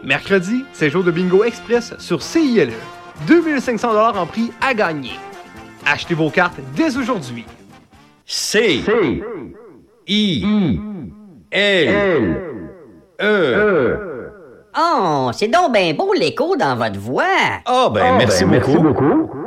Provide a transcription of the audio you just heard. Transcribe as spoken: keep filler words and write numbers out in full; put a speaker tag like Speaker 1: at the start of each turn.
Speaker 1: Mercredi, c'est jour de bingo express sur C I L E. deux mille cinq cents dollars en prix à gagner. Achetez vos cartes dès aujourd'hui.
Speaker 2: C. I. L. E.
Speaker 3: Oh, c'est donc ben beau l'écho dans votre voix.
Speaker 2: Ah, ben,
Speaker 4: Ah,
Speaker 2: merci
Speaker 4: ben,
Speaker 2: beaucoup.
Speaker 4: Merci beaucoup.